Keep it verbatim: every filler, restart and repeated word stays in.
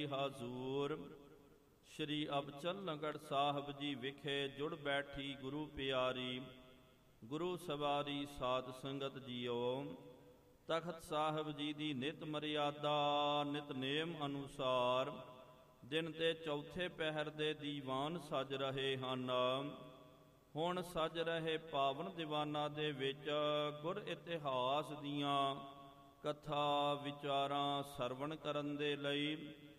ਹਾਜ਼ੂਰ। ਸ਼੍ਰੀ ਅਬਚਲ ਸਾਹਿਬ ਜੀ ਵਿਖੇ ਜੁੜ ਬੈਠੀ ਗੁਰੂ ਪਿਆਰੀ, ਗੁਰੂ ਸਵਾਰੀ ਸਾਧ ਸੰਗਤ ਜੀਓ। ਤਖਤ ਸਾਹਿਬ ਜੀ ਦੀ ਨਿਤ ਮਰਿਆਦਾ ਨਿਤਨੇਮ ਅਨੁਸਾਰ ਦਿਨ ਦੇ ਚੌਥੇ ਪਹਿਰ ਦੇ ਦੀਵਾਨ ਸਜ ਰਹੇ ਹਨ। ਹੁਣ ਸਜ ਰਹੇ ਪਾਵਨ ਦੀਵਾਨਾਂ ਦੇ ਵਿੱਚ ਗੁਰ ਇਤਿਹਾਸ ਦੀਆਂ ਕਥਾ ਵਿਚਾਰਾਂ ਸਰਵਣ ਕਰਨ ਦੇ ਲਈ